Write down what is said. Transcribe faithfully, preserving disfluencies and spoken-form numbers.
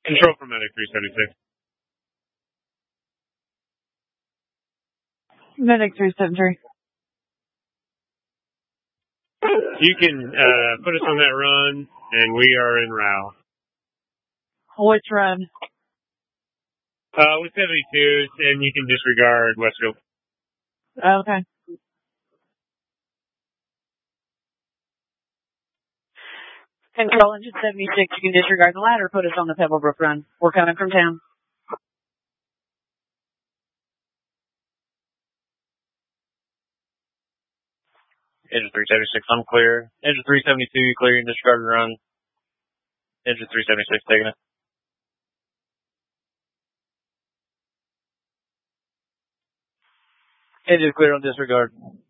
Control for Medic three seventy-six. Medic three seventy-three. You can uh, put us on that run, and we are en route. Which run? Uh, with seventy-twos, and you can disregard Westfield. Okay. Control engine seventy-six, you can disregard the ladder, put us on the Pebblebrook run. We're coming from town. Engine three seventy-six, I'm clear. Engine three seventy-two, clear and disregard run. Engine three seventy-six, taking it. Engine clear on disregard.